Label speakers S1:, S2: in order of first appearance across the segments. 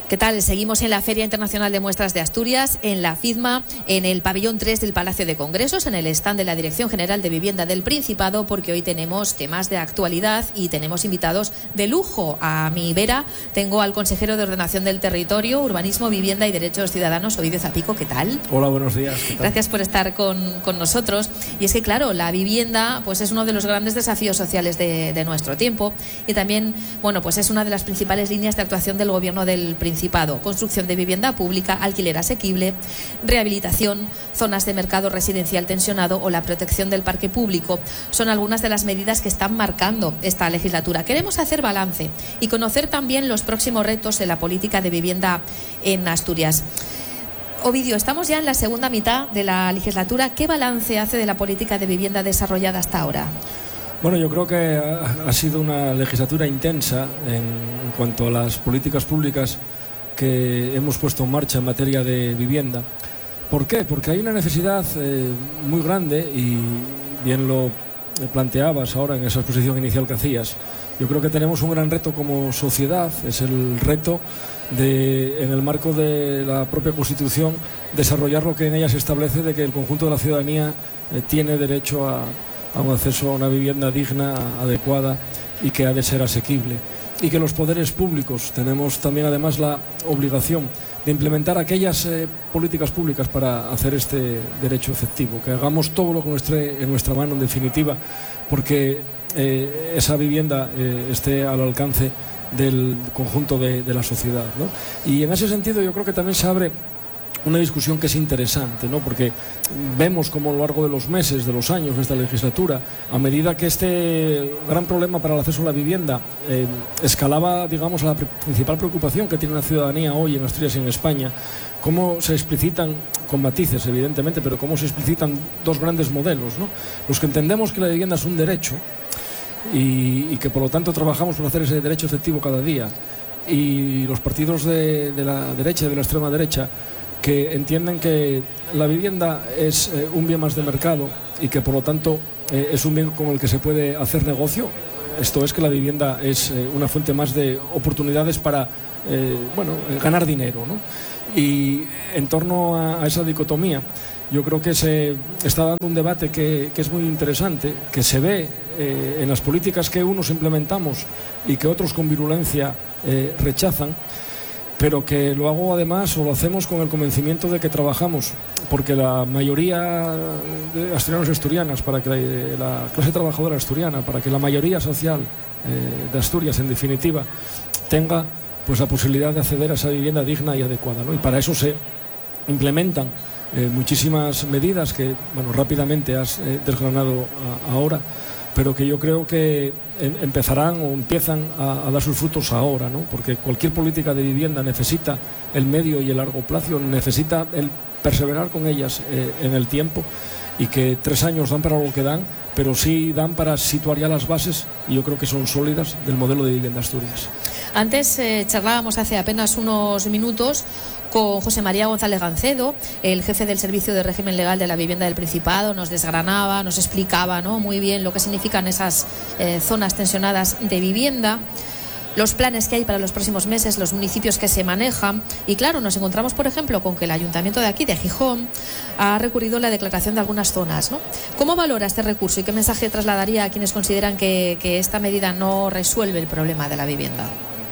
S1: ¿Qué tal? Seguimos en la Feria Internacional de Muestras de Asturias, en la FIDMA, en el pabellón 3 del Palacio de Congresos, en el stand de la Dirección General de Vivienda del Principado, porque hoy tenemos temas de actualidad y tenemos invitados de lujo. A mi vera tengo al consejero de Ordenación del Territorio, Urbanismo, Vivienda y Derechos Ciudadanos, Ovidio Zapico. ¿Qué tal?
S2: Hola, buenos días. ¿Qué tal?
S1: Gracias por estar con nosotros. Y es que, claro, la vivienda pues es uno de los grandes desafíos sociales de nuestro tiempo y también, bueno, pues es una de las principales líneas de actuación del Gobierno del Principado. Construcción de vivienda pública, alquiler asequible, rehabilitación, zonas de mercado residencial tensionado o la protección del parque público. Son algunas de las medidas que están marcando esta legislatura. Queremos hacer balance y conocer también los próximos retos de la política de vivienda en Asturias. Ovidio, estamos ya en la segunda mitad de la legislatura. ¿Qué balance hace de la política de vivienda desarrollada hasta ahora?
S2: Bueno, yo creo que ha sido una legislatura intensa en cuanto a las políticas públicas que hemos puesto en marcha en materia de vivienda. ¿Por qué? Porque hay una necesidad muy grande, y bien lo planteabas ahora en esa exposición inicial que hacías. Yo creo que tenemos un gran reto como sociedad, es el reto de, en el marco de la propia Constitución, desarrollar lo que en ella se establece de que el conjunto de la ciudadanía tiene derecho a un acceso a una vivienda digna, adecuada y que ha de ser asequible. Y que los poderes públicos tenemos también además la obligación de implementar aquellas políticas públicas para hacer este derecho efectivo, que hagamos todo lo que esté en nuestra mano en definitiva, porque esa vivienda esté al alcance del conjunto de la sociedad, ¿no? Y en ese sentido yo creo que también se abre una discusión que es interesante, ¿no? Porque vemos como a lo largo de los meses, de los años de esta legislatura, a medida que este gran problema para el acceso a la vivienda escalaba, digamos, a la principal preocupación que tiene la ciudadanía hoy en Asturias y en España, cómo se explicitan, con matices evidentemente, pero cómo se explicitan dos grandes modelos, ¿no? Los que entendemos que la vivienda es un derecho y que por lo tanto trabajamos por hacer ese derecho efectivo cada día, y los partidos de la derecha y de la extrema derecha, que entienden que la vivienda es un bien más de mercado y que por lo tanto es un bien con el que se puede hacer negocio. Esto es que la vivienda es una fuente más de oportunidades para ganar dinero, ¿no? Y en torno a esa dicotomía yo creo que se está dando un debate que es muy interesante, que se ve en las políticas que unos implementamos y que otros con virulencia rechazan, pero que lo hago además, o lo hacemos con el convencimiento de que trabajamos porque la mayoría de asturianos y asturianas, para que la clase trabajadora asturiana, para que la mayoría social de Asturias, en definitiva, tenga pues la posibilidad de acceder a esa vivienda digna y adecuada, ¿no? Y para eso se implementan muchísimas medidas que, bueno, rápidamente has desgranado ahora, pero que yo creo que empezarán o empiezan a dar sus frutos ahora, ¿no? Porque cualquier política de vivienda necesita el medio y el largo plazo, necesita el perseverar con ellas en el tiempo, y que 3 años dan para lo que dan, pero sí dan para situar ya las bases, y yo creo que son sólidas, del modelo de vivienda Asturias.
S1: Antes charlábamos hace apenas unos minutos con José María González Gancedo, el jefe del Servicio de Régimen Legal de la Vivienda del Principado. Nos desgranaba, nos explicaba, ¿no?, muy bien lo que significan esas zonas tensionadas de vivienda, los planes que hay para los próximos meses, los municipios que se manejan. Y claro, nos encontramos, por ejemplo, con que el ayuntamiento de aquí, de Gijón, ha recurrido a la declaración de algunas zonas, ¿no? ¿Cómo valora este recurso y qué mensaje trasladaría a quienes consideran que esta medida no resuelve el problema de la vivienda?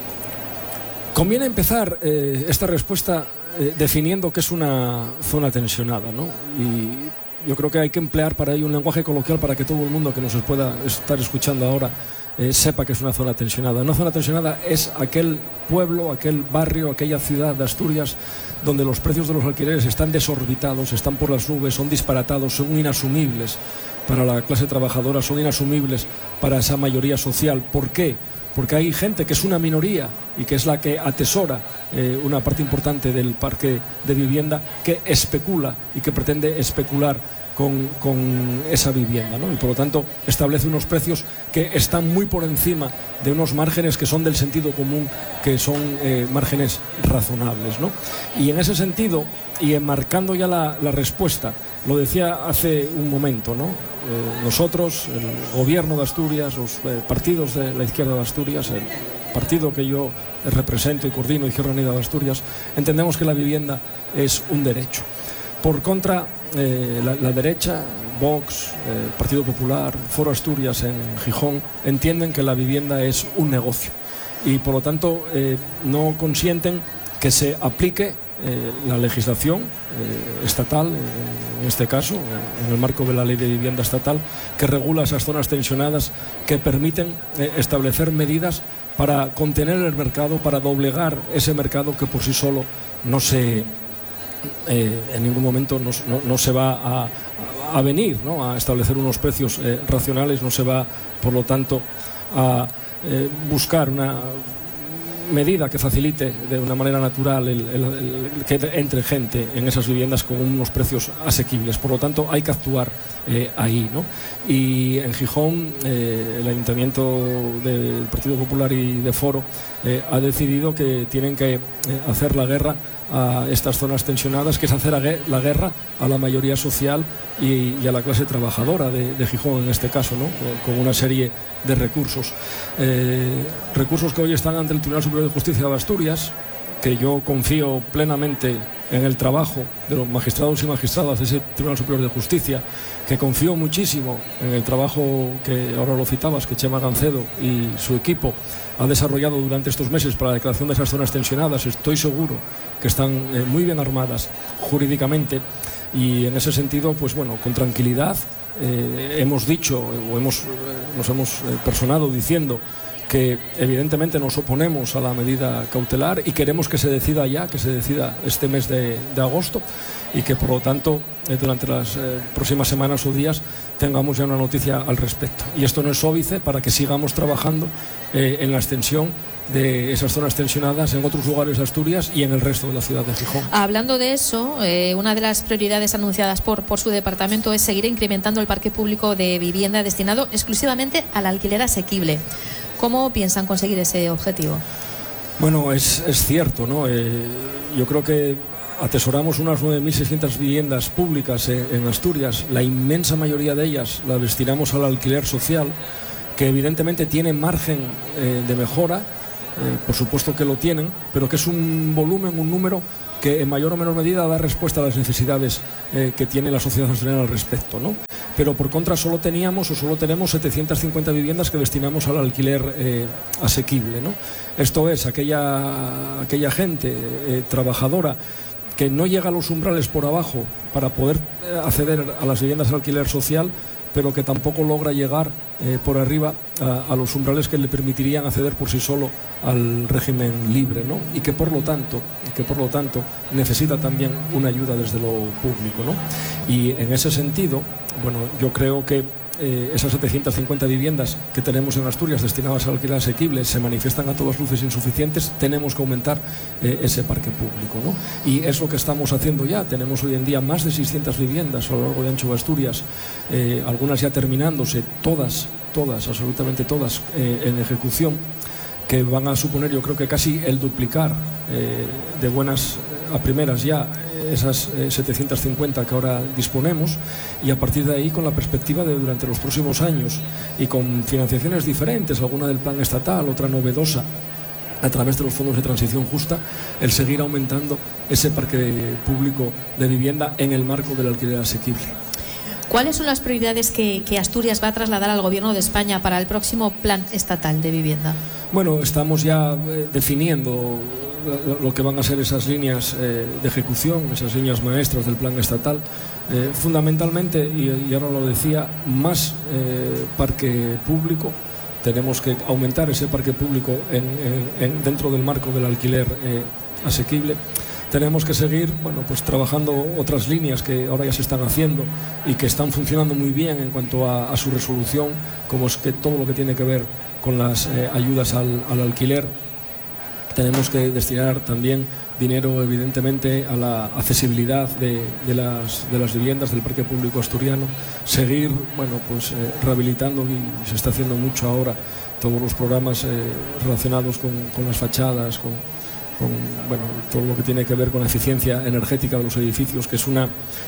S2: Conviene empezar esta respuesta definiendo qué es una zona tensionada, ¿no? Y yo creo que hay que emplear para ello un lenguaje coloquial para que todo el mundo que nos pueda estar escuchando ahora sepa que es una zona tensionada. Una zona tensionada es aquel pueblo, aquel barrio, aquella ciudad de Asturias donde los precios de los alquileres están desorbitados, están por las nubes, son disparatados, son inasumibles para la clase trabajadora, son inasumibles para esa mayoría social. ¿Por qué? Porque hay gente que es una minoría y que es la que atesora una parte importante del parque de vivienda, que especula y que pretende especular con esa vivienda, ¿no? Y por lo tanto establece unos precios que están muy por encima de unos márgenes que son del sentido común, que son márgenes razonables, ¿no? Y en ese sentido, y enmarcando ya la respuesta, lo decía hace un momento, ¿no? Nosotros, el gobierno de Asturias, los partidos de la izquierda de Asturias, el partido que yo represento y coordino, Izquierda Unida de Asturias, entendemos que la vivienda es un derecho. Por contra, la derecha, Vox, Partido Popular, Foro Asturias en Gijón, entienden que la vivienda es un negocio y por lo tanto no consienten que se aplique la legislación estatal, en este caso, en el marco de la Ley de Vivienda Estatal, que regula esas zonas tensionadas, que permiten establecer medidas para contener el mercado, para doblegar ese mercado que por sí solo no se... en ningún momento no se va a venir, ¿no?, a establecer unos precios racionales, no se va, por lo tanto, a buscar una medida que facilite de una manera natural que entre gente en esas viviendas con unos precios asequibles. Por lo tanto, hay que actuar ahí, ¿no? Y en Gijón, el Ayuntamiento del Partido Popular y de Foro ha decidido que tienen que hacer la guerra a estas zonas tensionadas, que es hacer la guerra a la mayoría social y a la clase trabajadora de Gijón en este caso, ¿no?, con una serie de recursos. Recursos que hoy están ante el Tribunal Superior de Justicia de Asturias, que yo confío plenamente en el trabajo de los magistrados y magistradas de ese Tribunal Superior de Justicia, que confío muchísimo en el trabajo que ahora lo citabas, que Chema Gancedo y su equipo ha desarrollado durante estos meses para la declaración de esas zonas tensionadas. Estoy seguro que están muy bien armadas jurídicamente y en ese sentido, pues bueno, con tranquilidad hemos dicho o nos hemos personado diciendo que evidentemente nos oponemos a la medida cautelar y queremos que se decida ya, que se decida este mes de agosto y que por lo tanto durante las próximas semanas o días tengamos ya una noticia al respecto. Y esto no es óbice para que sigamos trabajando en la extensión de esas zonas tensionadas en otros lugares de Asturias y en el resto de la ciudad de Gijón.
S1: Hablando de eso, una de las prioridades anunciadas por su departamento es seguir incrementando el parque público de vivienda destinado exclusivamente al alquiler asequible. ¿Cómo piensan conseguir ese objetivo?
S2: Bueno, es cierto, ¿no? Yo creo que atesoramos unas 9.600 viviendas públicas en Asturias. La inmensa mayoría de ellas la destinamos al alquiler social, que evidentemente tiene margen de mejora, por supuesto que lo tienen, pero que es un volumen, un número que en mayor o menor medida da respuesta a las necesidades que tiene la sociedad asturiana al respecto, ¿no? Pero por contra solo tenemos 750 viviendas que destinamos al alquiler asequible, ¿no? Esto es, aquella gente trabajadora que no llega a los umbrales por abajo para poder acceder a las viviendas de alquiler social, pero que tampoco logra llegar por arriba a los umbrales que le permitirían acceder por sí solo al régimen libre, ¿no? Y que por lo tanto necesita también una ayuda desde lo público, ¿no? Y en ese sentido, bueno, yo creo que esas 750 viviendas que tenemos en Asturias destinadas al alquiler asequible se manifiestan a todas luces insuficientes. Tenemos que aumentar ese parque público, ¿no? Y es lo que estamos haciendo ya. Tenemos hoy en día más de 600 viviendas a lo largo y ancho de Asturias, algunas ya terminándose, todas, absolutamente todas, en ejecución, que van a suponer, yo creo que casi el duplicar de buenas a primeras ya esas 750 que ahora disponemos, y a partir de ahí, con la perspectiva de durante los próximos años y con financiaciones diferentes, alguna del plan estatal, otra novedosa a través de los fondos de transición justa, el seguir aumentando ese parque público de vivienda en el marco del alquiler asequible.
S1: ¿Cuáles son las prioridades que Asturias va a trasladar al Gobierno de España para el próximo plan estatal de vivienda? Bueno,
S2: estamos ya definiendo lo que van a ser esas líneas de ejecución, esas líneas maestras del plan estatal. Fundamentalmente, y ahora lo decía, más parque público. Tenemos que aumentar ese parque público dentro del marco del alquiler asequible. Tenemos que seguir, bueno, pues trabajando otras líneas que ahora ya se están haciendo y que están funcionando muy bien en cuanto a su resolución, como es que todo lo que tiene que ver con las ayudas al alquiler. Tenemos que destinar también dinero, evidentemente, a la accesibilidad de las viviendas del parque público asturiano. Seguir, bueno, pues rehabilitando, y se está haciendo mucho ahora, todos los programas relacionados con las fachadas, con bueno, todo lo que tiene que ver con la eficiencia energética de los edificios, que es una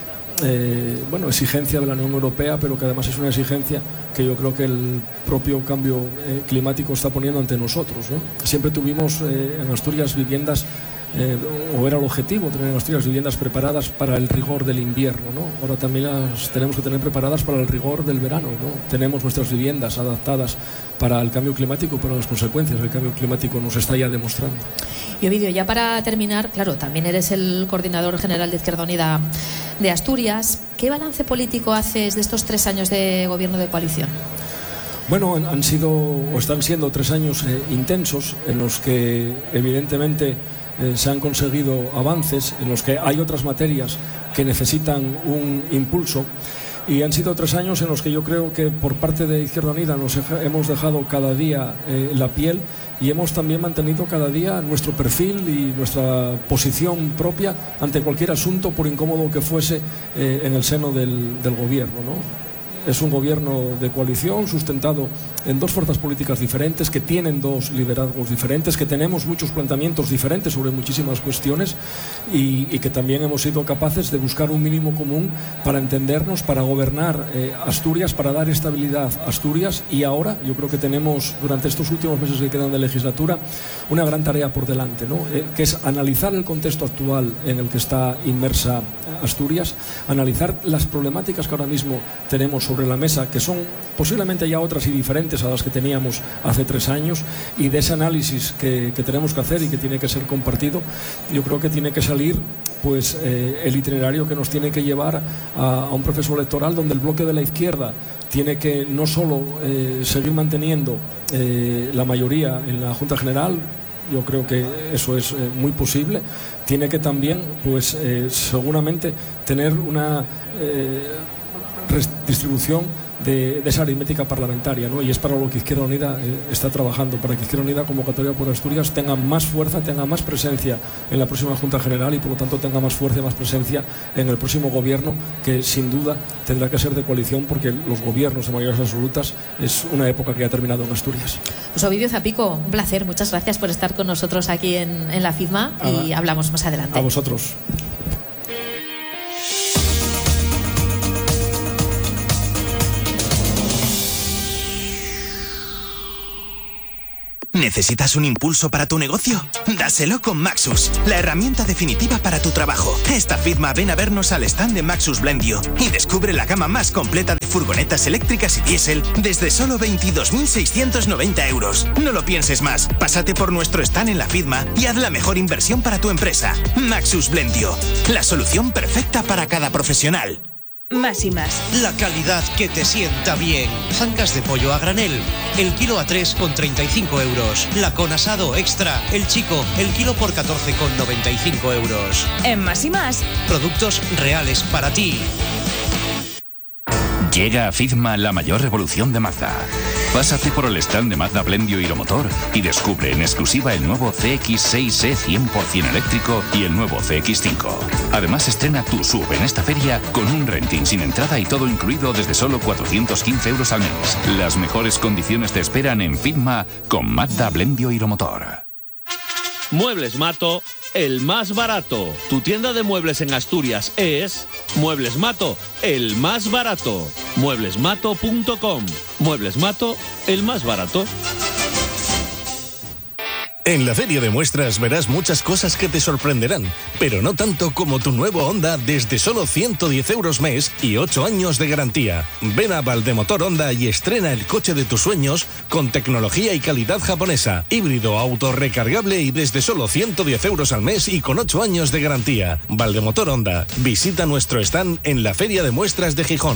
S2: exigencia de la Unión Europea, pero que además es una exigencia que yo creo que el propio cambio climático está poniendo ante nosotros, ¿no? Siempre tuvimos en Asturias viviendas, o era el objetivo tener en Asturias viviendas preparadas para el rigor del invierno, ¿no? Ahora también las tenemos que tener preparadas para el rigor del verano, ¿no? Tenemos nuestras viviendas adaptadas para el cambio climático, pero las consecuencias del cambio climático nos está ya demostrando.
S1: Y Ovidio, ya para terminar, claro, también eres el coordinador general de Izquierda Unida de Asturias. ¿Qué balance político haces de estos 3 años de gobierno de coalición?
S2: Bueno, están siendo 3 años intensos en los que evidentemente se han conseguido avances, en los que hay otras materias que necesitan un impulso, y han sido 3 años en los que yo creo que por parte de Izquierda Unida nos hemos dejado cada día la piel, y hemos también mantenido cada día nuestro perfil y nuestra posición propia ante cualquier asunto, por incómodo que fuese, en el seno del gobierno, ¿no? Es un gobierno de coalición sustentado en 2 fuerzas políticas diferentes, que tienen 2 liderazgos diferentes, que tenemos muchos planteamientos diferentes sobre muchísimas cuestiones, y que también hemos sido capaces de buscar un mínimo común para entendernos, para gobernar Asturias, para dar estabilidad a Asturias. Y ahora yo creo que tenemos, durante estos últimos meses que quedan de legislatura, una gran tarea por delante, ¿no? Que es analizar el contexto actual en el que está inmersa Asturias, analizar las problemáticas que ahora mismo tenemos sobre la mesa, que son posiblemente ya otras y diferentes a las que teníamos hace 3 años, y de ese análisis que tenemos que hacer y que tiene que ser compartido, yo creo que tiene que salir pues el itinerario que nos tiene que llevar a un proceso electoral donde el bloque de la izquierda tiene que no solo seguir manteniendo la mayoría en la Junta General. Yo creo que eso es muy posible. Tiene que también, pues seguramente, tener una redistribución de esa aritmética parlamentaria, ¿no? Y es para lo que Izquierda Unida está trabajando, para que Izquierda Unida, Convocatoria por Asturias, tenga más fuerza, tenga más presencia en la próxima Junta General, y por lo tanto tenga más fuerza y más presencia en el próximo gobierno, que sin duda tendrá que ser de coalición, porque los gobiernos de mayorías absolutas es una época que ya ha terminado en Asturias.
S1: Pues Ovidio Zapico, un placer, muchas gracias por estar con nosotros aquí en la FIDMA, y hablamos más adelante.
S2: A vosotros.
S3: ¿Necesitas un impulso para tu negocio? Dáselo con Maxus, la herramienta definitiva para tu trabajo. Esta FIDMA ven a vernos al stand de Maxus Blendio y descubre la gama más completa de furgonetas eléctricas y diésel desde solo 22.690 euros. No lo pienses más, pásate por nuestro stand en la FIDMA y haz la mejor inversión para tu empresa. Maxus Blendio, la solución perfecta para cada profesional.
S4: Más y más.
S5: La calidad que te sienta bien. Zancas de pollo a granel, el kilo a 3,35 euros. La con asado extra, el chico, el kilo por 14,95 euros.
S4: En Más y más,
S5: productos reales para ti.
S6: Llega a FIDMA la mayor revolución de Mazda. Pásate por el stand de Mazda Blendio Hiromotor y descubre en exclusiva el nuevo CX-6E 100% eléctrico y el nuevo CX-5. Además, estrena tu SUV en esta feria con un renting sin entrada y todo incluido desde solo 415 euros al mes. Las mejores condiciones te esperan en FIDMA con Mazda Blendio Hiromotor.
S7: Muebles Mato, el más barato. Tu tienda de muebles en Asturias es Muebles Mato, el más barato. Mueblesmato.com. Muebles Mato, el más barato.
S8: En la Feria de Muestras verás muchas cosas que te sorprenderán, pero no tanto como tu nuevo Honda desde solo 110 euros mes y 8 años de garantía. Ven a Valdemotor Honda y estrena el coche de tus sueños con tecnología y calidad japonesa, híbrido, autorrecargable y desde solo 110 euros al mes y con 8 años de garantía. Valdemotor Honda. Visita nuestro stand en la Feria de Muestras de Gijón.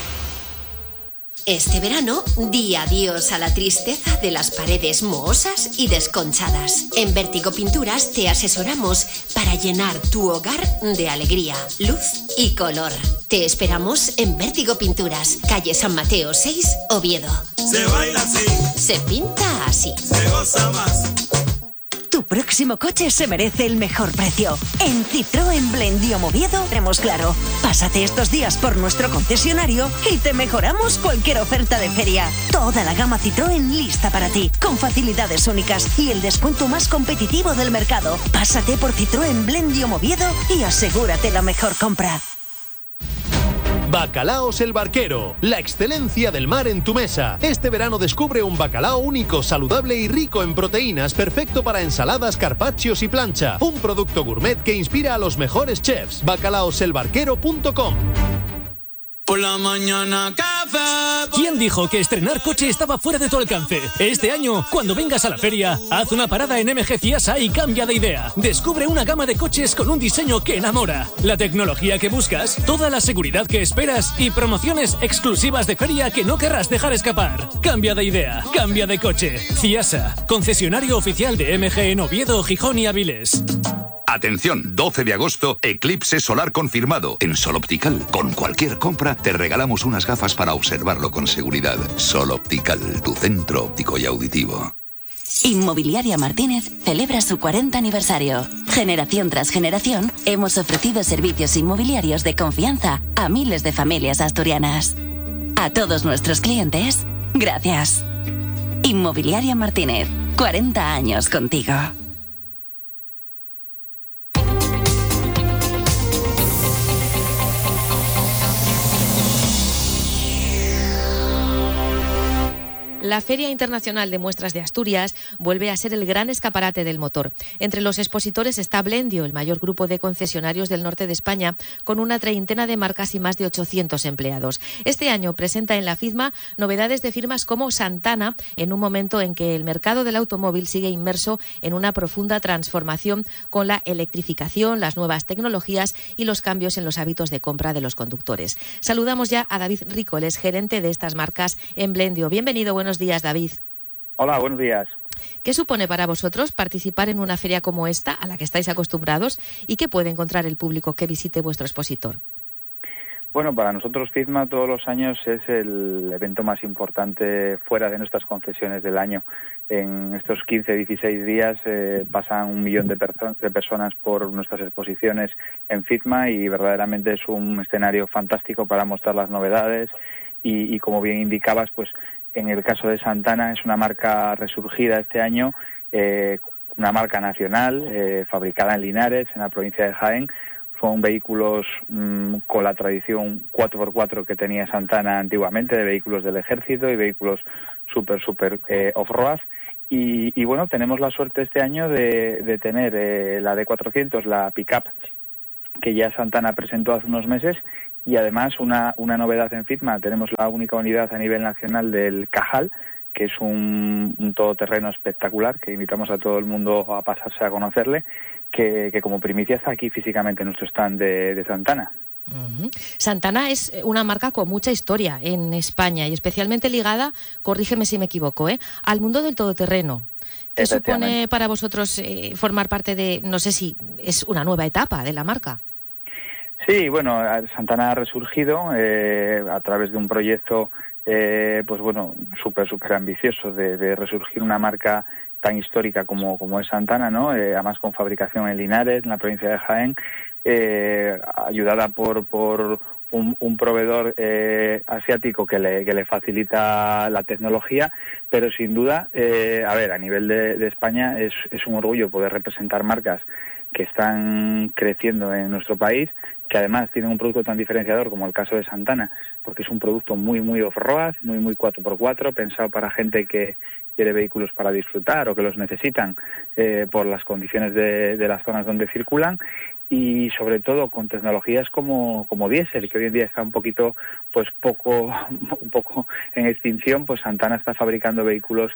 S9: Este verano, di adiós a la tristeza de las paredes mohosas y desconchadas. En Vértigo Pinturas te asesoramos para llenar tu hogar de alegría, luz y color. Te esperamos en Vértigo Pinturas, calle San Mateo 6, Oviedo.
S10: Se baila así.
S9: Se pinta así.
S10: Se goza más.
S4: Tu próximo coche se merece el mejor precio. En Citroën Blendio Oviedo tenemos claro. Pásate estos días por nuestro concesionario y te mejoramos cualquier oferta de feria. Toda la gama Citroën lista para ti, con facilidades únicas y el descuento más competitivo del mercado. Pásate por Citroën Blendio Oviedo y asegúrate la mejor compra.
S5: Bacalaos El Barquero, la excelencia del mar en tu mesa. Este verano descubre un bacalao único, saludable y rico en proteínas, perfecto para ensaladas, carpaccios y plancha. Un producto gourmet que inspira a los mejores chefs. Bacalaoselbarquero.com.
S10: Por la mañana café.
S11: ¿Quién dijo que estrenar coche estaba fuera de tu alcance? Este año, cuando vengas a la feria, haz una parada en MG Ciasa y cambia de idea. Descubre una gama de coches con un diseño que enamora, la tecnología que buscas, toda la seguridad que esperas y promociones exclusivas de feria que no querrás dejar escapar. Cambia de idea, cambia de coche. Ciasa, concesionario oficial de MG en Oviedo, Gijón y Avilés.
S6: Atención, 12 de agosto, eclipse solar confirmado. En Sol Optical, con cualquier compra, te regalamos unas gafas para observarlo con seguridad. Sol Optical, tu centro óptico y auditivo.
S12: Inmobiliaria Martínez celebra su 40 aniversario. Generación tras generación, hemos ofrecido servicios inmobiliarios de confianza a miles de familias asturianas. A todos nuestros clientes, gracias. Inmobiliaria Martínez, 40 años contigo.
S1: La Feria Internacional de Muestras de Asturias vuelve a ser el gran escaparate del motor. Entre los expositores está Blendio, el mayor grupo de concesionarios del norte de España, con una treintena de marcas y más de 800 empleados. Este año presenta en la FIDMA novedades de firmas como Santana, en un momento en que el mercado del automóvil sigue inmerso en una profunda transformación con la electrificación, las nuevas tecnologías y los cambios en los hábitos de compra de los conductores. Saludamos ya a David Rico, el gerente de estas marcas en Blendio. Bienvenido, buenos días, David.
S13: Hola, buenos días.
S1: ¿Qué supone para vosotros participar en una feria como esta, a la que estáis acostumbrados, y qué puede encontrar el público que visite vuestro expositor?
S13: Bueno, para nosotros FIDMA todos los años es el evento más importante fuera de nuestras concesiones del año. En estos 15-16 días pasan 1 millón de personas por nuestras exposiciones en FIDMA y verdaderamente es un escenario fantástico para mostrar las novedades y como bien indicabas, pues en el caso de Santana es una marca resurgida este año, una marca nacional, fabricada en Linares, en la provincia de Jaén. Son vehículos con la tradición 4x4 que tenía Santana antiguamente, de vehículos del ejército y vehículos súper off-road. Y bueno, tenemos la suerte este año de tener la D400, la pick-up, que ya Santana presentó hace unos meses, y además una novedad en FIDMA. Tenemos la única unidad a nivel nacional del Cajal, que es un todoterreno espectacular, que invitamos a todo el mundo a pasarse a conocerle, que como primicia está aquí físicamente en nuestro stand de Santana.
S1: Uh-huh. Santana es una marca con mucha historia en España y especialmente ligada, corrígeme si me equivoco, al mundo del todoterreno. ¿Qué supone para vosotros formar parte de, no sé si es una nueva etapa de la marca?
S13: Sí, bueno, Santana ha resurgido a través de un proyecto pues bueno, súper ambicioso de resurgir una marca tan histórica como es Santana, ¿no? Además con fabricación en Linares, en la provincia de Jaén, ayudada por un proveedor asiático que le facilita la tecnología, pero sin duda, a nivel de España es un orgullo poder representar marcas que están creciendo en nuestro país, que además tienen un producto tan diferenciador como el caso de Santana, porque es un producto muy off-road, muy 4x4, pensado para gente que quiere vehículos para disfrutar o que los necesitan por las condiciones de las zonas donde circulan, y sobre todo con tecnologías como diésel, que hoy en día está un poco en extinción. Pues Santana está fabricando vehículos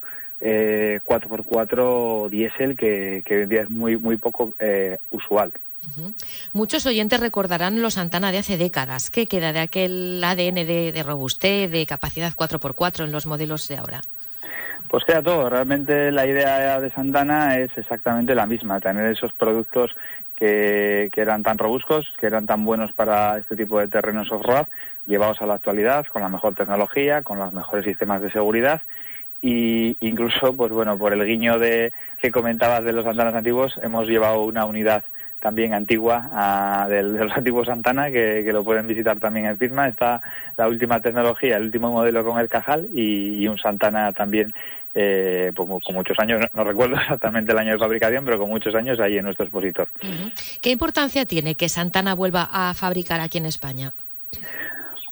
S13: 4x4 diésel que hoy en día es muy poco usual.
S1: Uh-huh. Muchos oyentes recordarán los Santana de hace décadas. ¿Qué queda de aquel ADN de robustez, de capacidad 4x4 en los modelos de ahora?
S13: Pues queda todo. Realmente la idea de Santana es exactamente la misma, tener esos productos que eran tan robustos, que eran tan buenos para este tipo de terrenos off-road, llevados a la actualidad con la mejor tecnología, con los mejores sistemas de seguridad. Y incluso, pues bueno, por el guiño que comentabas de los Santanas antiguos, hemos llevado una unidad también antigua de los antiguos Santana, que lo pueden visitar también en FIDMA. Está la última tecnología, el último modelo con el Cajal y un Santana también con muchos años, no recuerdo exactamente el año de fabricación, pero con muchos años ahí en nuestro expositor.
S1: Uh-huh. ¿Qué importancia tiene que Santana vuelva a fabricar aquí en España?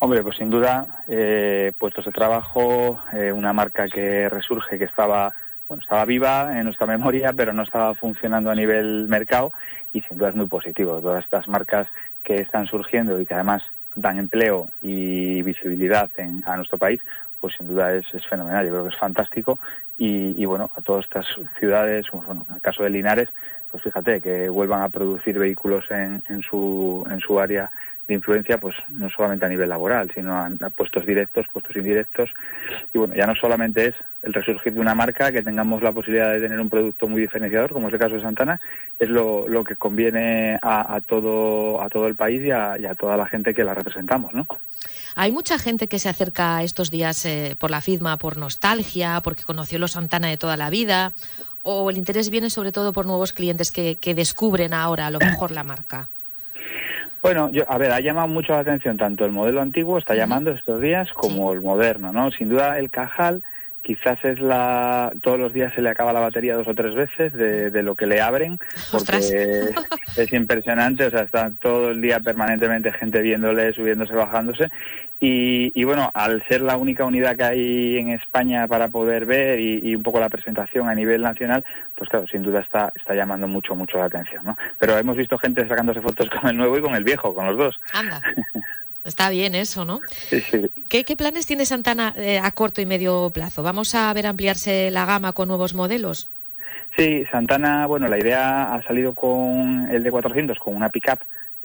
S13: Hombre, pues sin duda, puestos de trabajo, una marca que resurge, que estaba viva en nuestra memoria, pero no estaba funcionando a nivel mercado, y sin duda es muy positivo. Todas estas marcas que están surgiendo y que además dan empleo y visibilidad a nuestro país, pues sin duda es fenomenal. Yo creo que es fantástico y bueno, a todas estas ciudades, bueno, en el caso de Linares, pues fíjate, que vuelvan a producir vehículos en su área de influencia, pues no solamente a nivel laboral, sino a puestos directos, puestos indirectos. Y bueno, ya no solamente es el resurgir de una marca, que tengamos la posibilidad de tener un producto muy diferenciador, como es el caso de Santana, es lo que conviene a todo el país y a toda la gente que la representamos, ¿no?
S14: Hay mucha gente que se acerca estos días por la FIDMA por nostalgia, porque conoció los Santana de toda la vida, o el interés viene sobre todo por nuevos clientes que descubren ahora a lo mejor la marca.
S13: Bueno, ha llamado mucho la atención tanto el modelo antiguo, está llamando estos días, como el moderno, ¿no? Sin duda el Cajal quizás todos los días se le acaba la batería 2 o 3 veces de lo que le abren, porque es impresionante, o sea, está todo el día permanentemente gente viéndole, subiéndose, bajándose, y bueno, al ser la única unidad que hay en España para poder ver y un poco la presentación a nivel nacional, pues claro, sin duda está llamando mucho la atención, ¿no? Pero hemos visto gente sacándose fotos con el nuevo y con el viejo, con los dos.
S14: Anda. Está bien eso, ¿no?
S13: Sí.
S14: ¿Qué planes tiene Santana a corto y medio plazo? ¿Vamos a ver ampliarse la gama con nuevos modelos?
S13: Sí, Santana, bueno, la idea ha salido con el D400, con una pick-up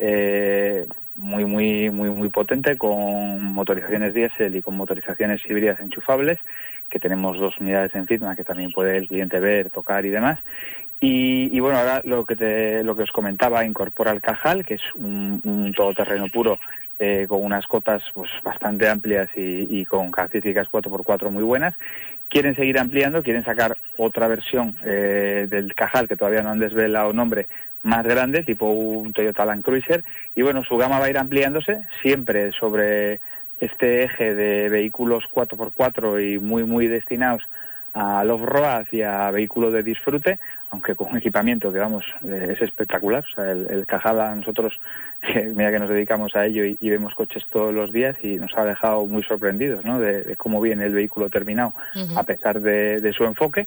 S13: muy potente, con motorizaciones diésel y con motorizaciones híbridas enchufables, que tenemos 2 unidades en FIDMA que también puede el cliente ver, tocar y demás. Y bueno, ahora lo que os comentaba, incorpora el Cajal, que es un todoterreno puro, con unas cotas pues bastante amplias y con características 4x4 muy buenas. Quieren seguir ampliando, quieren sacar otra versión del Cajal, que todavía no han desvelado nombre, más grande, tipo un Toyota Land Cruiser, y bueno, su gama va a ir ampliándose, siempre sobre este eje de vehículos 4x4 y muy destinados al off-road y a vehículos de disfrute, aunque con un equipamiento que, vamos, es espectacular. O sea, el Cajal a nosotros, mira que nos dedicamos a ello y vemos coches todos los días, y nos ha dejado muy sorprendidos, ¿no?, de cómo viene el vehículo terminado, a pesar de su enfoque.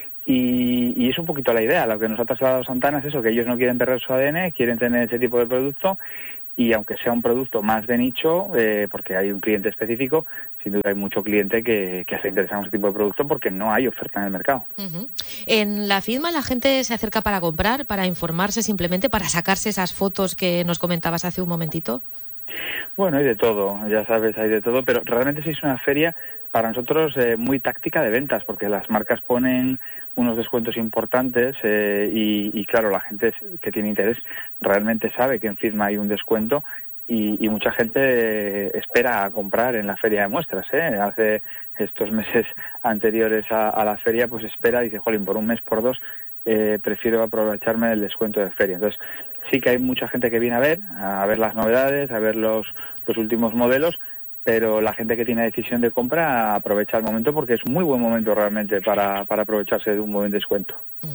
S13: Y es un poquito la idea. Lo que nos ha trasladado Santana es eso, que ellos no quieren perder su ADN, quieren tener ese tipo de producto, y aunque sea un producto más de nicho, porque hay un cliente específico, sin duda hay mucho cliente que se interesa en ese tipo de producto porque no hay oferta en el mercado.
S14: En la FIDMA la gente se acerca para comprar, para informarse, simplemente para sacarse esas fotos que nos comentabas hace un momentito.
S13: Bueno, hay de todo, ya sabes, hay de todo, pero realmente sí es una feria para nosotros muy táctica de ventas, porque las marcas ponen unos descuentos importantes y claro, la gente que tiene interés realmente sabe que en FIDMA hay un descuento y mucha gente espera a comprar en la feria de muestras. Hace estos meses anteriores a la feria, pues espera y dice, jolín, por un mes, por 2, prefiero aprovecharme del descuento de feria. Entonces sí que hay mucha gente que viene a ver las novedades, a ver los últimos modelos, pero la gente que tiene decisión de compra aprovecha el momento, porque es muy buen momento realmente para aprovecharse de un buen descuento.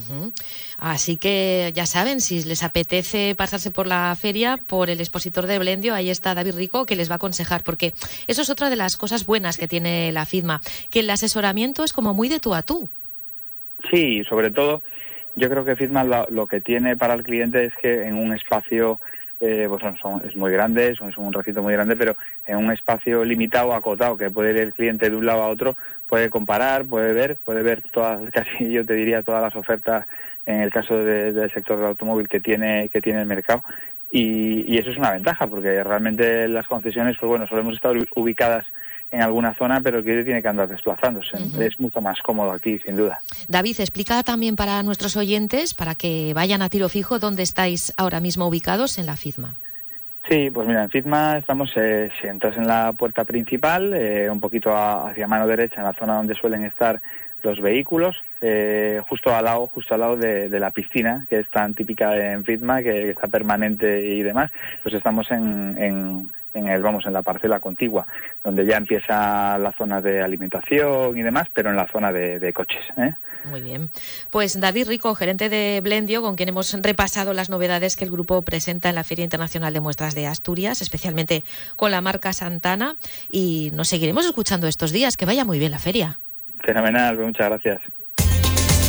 S14: Así que ya saben, si les apetece pasarse por la feria, por el expositor de Blendio, ahí está David Rico, que les va a aconsejar, porque eso es otra de las cosas buenas que tiene la FIDMA, que el asesoramiento es como muy de tú a tú.
S13: Sí, sobre todo yo creo que FIDMA lo que tiene para el cliente es que en un espacio pues es muy grande, es un recinto muy grande, pero en un espacio limitado, acotado, que puede ir el cliente de un lado a otro, puede comparar, puede ver todas, casi yo te diría, todas las ofertas en el caso del sector del automóvil que tiene el mercado, y eso es una ventaja, porque realmente las concesiones, pues bueno, solemos estar ubicadas en alguna zona, pero el cliente tiene que andar desplazándose. Es mucho más cómodo aquí, sin duda.
S14: David, explica también para nuestros oyentes, para que vayan a tiro fijo, dónde estáis ahora mismo ubicados en la FIDMA.
S13: Sí, pues mira, en FIDMA estamos, si entras en la puerta principal, un poquito hacia mano derecha, en la zona donde suelen estar los vehículos, justo al lado de la piscina, que es tan típica en FIDMA, que está permanente y demás, pues estamos en en la parcela contigua, donde ya empieza la zona de alimentación y demás, pero en la zona de coches.
S14: Muy bien. Pues David Rico, gerente de Blendio, con quien hemos repasado las novedades que el grupo presenta en la Feria Internacional de Muestras de Asturias, especialmente con la marca Santana, y nos seguiremos escuchando estos días. Que vaya muy bien la feria.
S13: Fenomenal, muchas gracias.